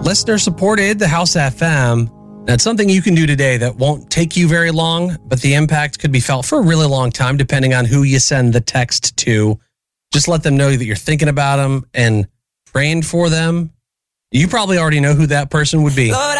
listener supported the House FM. That's something you can do today that won't take you very long, but the impact could be felt for a really long time, depending on who you send the text to. Just let them know that you're thinking about them and praying for them. You probably already know who that person would be.